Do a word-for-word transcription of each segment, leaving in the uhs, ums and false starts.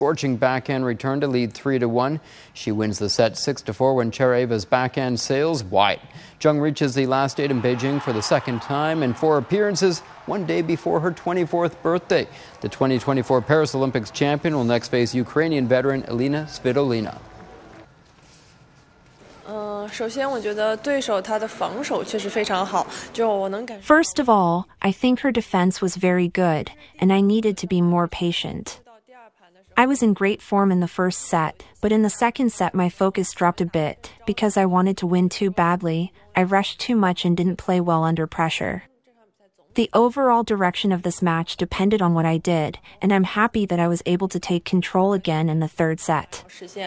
Scorching backhand return to lead three to one. She wins the set six to four when Cheraeva's backhand sails wide. Zheng reaches the last eight in Beijing for the second time in four appearances, one day before her twenty-fourth birthday. The twenty twenty-four Paris Olympics champion will next face Ukrainian veteran Elina Svitolina. First of all, I think her defense was very good, and I needed to be more patient. I was in great form in the first set, but in the second set my focus dropped a bit because I wanted to win too badly. I rushed too much and didn't play well under pressure. The overall direction of this match depended on what I did, and I'm happy that I was able to take control again in the third set.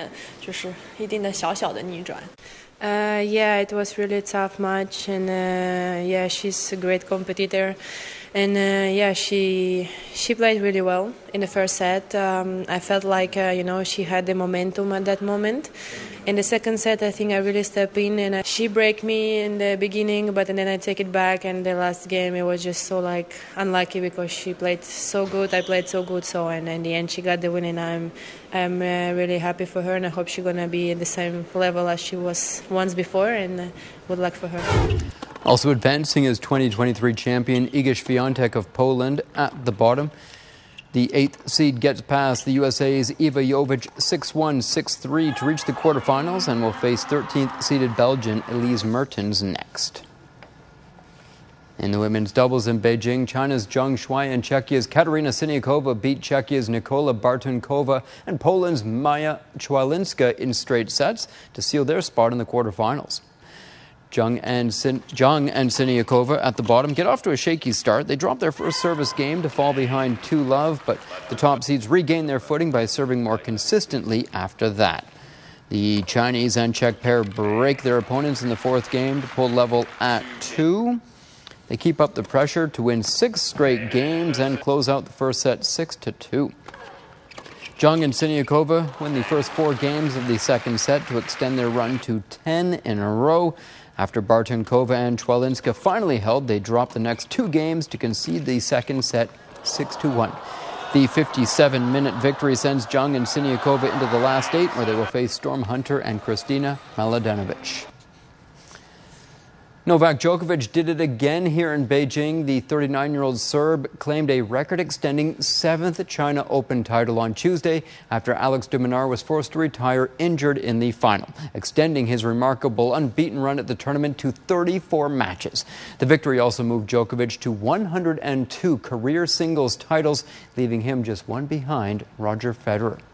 Uh, yeah, it was really a tough match, and uh, yeah, she's a great competitor, and uh, yeah, she she played really well in the first set. Um, I felt like uh, you know she had the momentum at that moment. In the second set, I think I really stepped in, and uh, she broke me in the beginning, but then I take it back. And the last game, it was just so like unlucky because she played so good, I played so good, so and in the end she got the win, and I'm I'm uh, really happy for her, and I hope she's gonna be at the same level as she was once before, and uh, good luck for her. Also advancing is twenty twenty-three champion Iga Świątek of Poland at the bottom. The eighth seed gets past the U S A's Eva Jovic six one, six three to reach the quarterfinals and will face thirteenth-seeded Belgian Elise Mertens next. In the women's doubles in Beijing, China's Zheng Shuai and Czechia's Katarina Siniakova beat Czechia's Nikola Bartunkova and Poland's Maja Chwalinska in straight sets to seal their spot in the quarterfinals. Zheng and, Sin- Zheng and Siniakova at the bottom get off to a shaky start. They drop their first service game to fall behind two love, but the top seeds regain their footing by serving more consistently after that. The Chinese and Czech pair break their opponents in the fourth game to pull level at two. They keep up the pressure to win six straight games and close out the first set six to two. Zheng and Siniakova win the first four games of the second set to extend their run to ten in a row. After Bartunkova and Chwalinska finally held, they dropped the next two games to concede the second set six to one. The fifty-seven minute victory sends Zheng and Siniakova into the last eight, where they will face Storm Hunter and Kristina Mladenovic. Novak Djokovic did it again here in Beijing. The thirty-nine-year-old Serb claimed a record-extending seventh China Open title on Tuesday after Alex de Minaur was forced to retire injured in the final, extending his remarkable unbeaten run at the tournament to thirty-four matches. The victory also moved Djokovic to one hundred two career singles titles, leaving him just one behind Roger Federer.